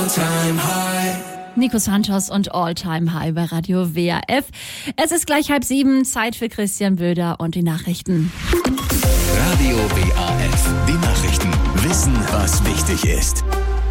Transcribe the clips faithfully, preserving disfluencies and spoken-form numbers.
All-Time High. Nico Santos und All-Time High bei Radio W A F. Es ist gleich halb sieben, Zeit für Christian Böder und die Nachrichten. Radio W A F, die Nachrichten. Wissen, was wichtig ist.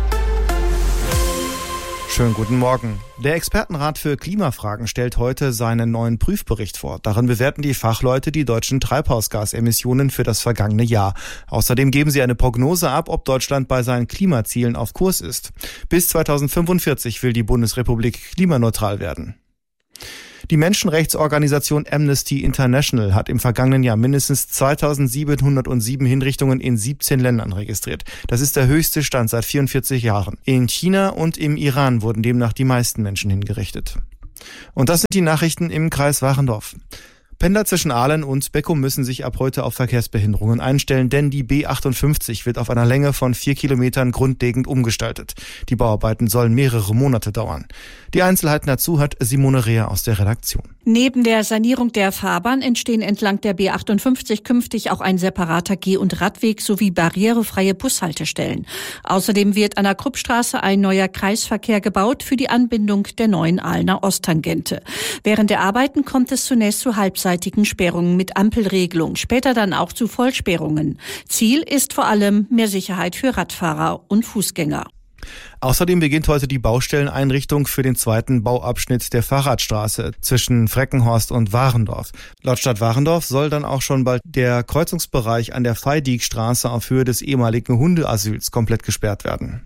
Schönen guten Morgen. Der Expertenrat für Klimafragen stellt heute seinen neuen Prüfbericht vor. Darin bewerten die Fachleute die deutschen Treibhausgasemissionen für das vergangene Jahr. Außerdem geben sie eine Prognose ab, ob Deutschland bei seinen Klimazielen auf Kurs ist. Bis zweitausendfünfundvierzig will die Bundesrepublik klimaneutral werden. Die Menschenrechtsorganisation Amnesty International hat im vergangenen Jahr mindestens zweitausendsiebenhundertsieben Hinrichtungen in siebzehn Ländern registriert. Das ist der höchste Stand seit vierundvierzig Jahren. In China und im Iran wurden demnach die meisten Menschen hingerichtet. Und das sind die Nachrichten im Kreis Warendorf. Pendler zwischen Aalen und Beckum müssen sich ab heute auf Verkehrsbehinderungen einstellen, denn die B achtundfünfzig wird auf einer Länge von vier Kilometern grundlegend umgestaltet. Die Bauarbeiten sollen mehrere Monate dauern. Die Einzelheiten dazu hat Simone Reher aus der Redaktion. Neben der Sanierung der Fahrbahn entstehen entlang der B achtundfünfzig künftig auch ein separater Geh- und Radweg sowie barrierefreie Bushaltestellen. Außerdem wird an der Kruppstraße ein neuer Kreisverkehr gebaut für die Anbindung der neuen Ahlener Osttangente. Während der Arbeiten kommt es zunächst zu halbseitigen Sperrungen mit Ampelregelung, später dann auch zu Vollsperrungen. Ziel ist vor allem mehr Sicherheit für Radfahrer und Fußgänger. Außerdem beginnt heute die Baustelleneinrichtung für den zweiten Bauabschnitt der Fahrradstraße zwischen Freckenhorst und Warendorf. Laut Stadt Warendorf soll dann auch schon bald der Kreuzungsbereich an der Feidiekstraße auf Höhe des ehemaligen Hundeasyls komplett gesperrt werden.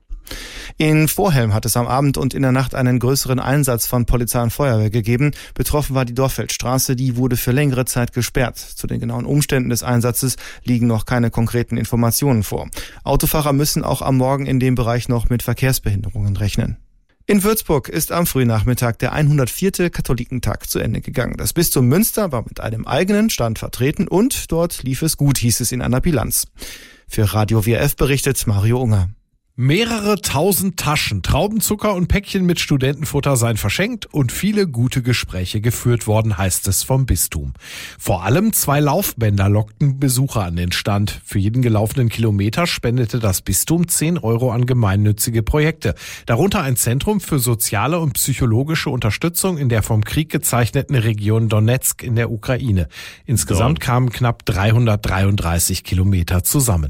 In Vorhelm hat es am Abend und in der Nacht einen größeren Einsatz von Polizei und Feuerwehr gegeben. Betroffen war die Dorffeldstraße, die wurde für längere Zeit gesperrt. Zu den genauen Umständen des Einsatzes liegen noch keine konkreten Informationen vor. Autofahrer müssen auch am Morgen in dem Bereich noch mit Verkehrsbehinderungen rechnen. In Würzburg ist am Frühnachmittag der hundertvierte Katholikentag zu Ende gegangen. Das Bistum Münster war mit einem eigenen Stand vertreten und dort lief es gut, hieß es in einer Bilanz. Für Radio W A F berichtet Mario Unger. Mehrere tausend Taschen, Traubenzucker und Päckchen mit Studentenfutter seien verschenkt und viele gute Gespräche geführt worden, heißt es vom Bistum. Vor allem zwei Laufbänder lockten Besucher an den Stand. Für jeden gelaufenen Kilometer spendete das Bistum zehn Euro an gemeinnützige Projekte. Darunter ein Zentrum für soziale und psychologische Unterstützung in der vom Krieg gezeichneten Region Donezk in der Ukraine. Insgesamt kamen knapp dreihundertdreiunddreißig Kilometer zusammen.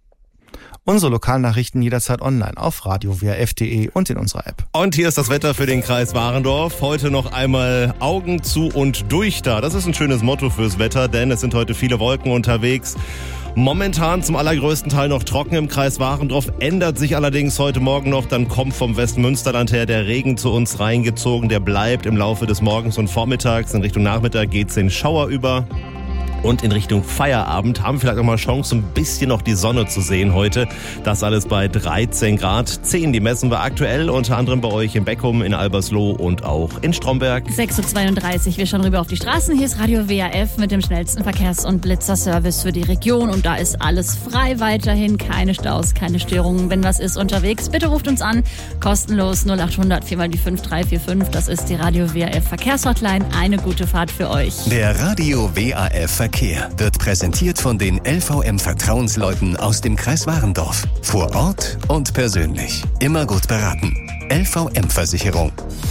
Unsere Lokalnachrichten jederzeit online auf radio w a f punkt de und in unserer App. Und hier ist das Wetter für den Kreis Warendorf. Heute noch einmal Augen zu und durch da. Das ist ein schönes Motto fürs Wetter, denn es sind heute viele Wolken unterwegs. Momentan zum allergrößten Teil noch trocken im Kreis Warendorf, ändert sich allerdings heute Morgen noch. Dann kommt vom Westmünsterland her der Regen zu uns reingezogen. Der bleibt im Laufe des Morgens und Vormittags. In Richtung Nachmittag geht's in Schauer über. Und in Richtung Feierabend haben wir vielleicht noch mal Chance, ein bisschen noch die Sonne zu sehen heute. Das alles bei dreizehn Grad. zehn, die messen wir aktuell, unter anderem bei euch in Beckum, in Albersloh und auch in Stromberg. sechs Uhr zweiunddreißig, wir schauen rüber auf die Straßen. Hier ist Radio W A F mit dem schnellsten Verkehrs- und Blitzerservice für die Region. Und da ist alles frei weiterhin, keine Staus, keine Störungen. Wenn was ist unterwegs, bitte ruft uns an. Kostenlos null acht hundert vier mal die fünf drei vier fünf. Das ist die Radio W A F Verkehrshotline. Eine gute Fahrt für euch. Der Radio W A F Verkehr wird präsentiert von den L V M-Vertrauensleuten aus dem Kreis Warendorf. Vor Ort und persönlich. Immer gut beraten. L V M-Versicherung.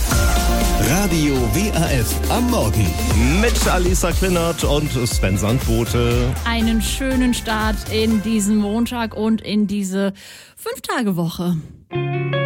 Radio W A F am Morgen. Mit Alisa Klinnert und Sven Sandbote. Einen schönen Start in diesen Montag und in diese Fünf-Tage-Woche.